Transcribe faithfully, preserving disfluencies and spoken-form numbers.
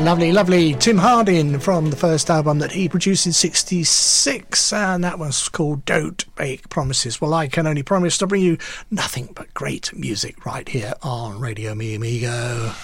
Lovely, lovely. Tim Hardin from the first album that he produced in sixty-six, and that was called Don't Make Promises. Well, I can only promise to bring you nothing but great music right here on Radio Me Amigo.